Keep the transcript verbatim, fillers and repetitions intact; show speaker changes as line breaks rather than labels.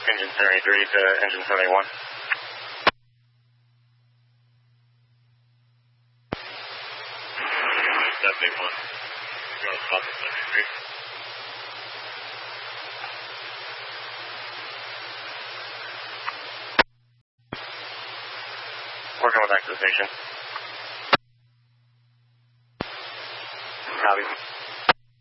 engine seventy-three to engine seventy-one. seventy-one. You're on top of seventy-three. Working with access station.